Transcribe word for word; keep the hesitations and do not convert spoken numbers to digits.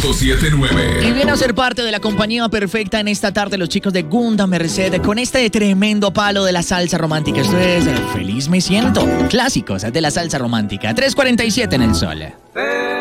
punto setenta y nueve. Y viene a ser parte de la compañía perfecta en esta tarde los chicos de Gunda Merced con este tremendo palo de la salsa romántica. Esto es eh, Feliz Me Siento. Clásicos de la salsa romántica. tres cuarenta y siete en el Sol.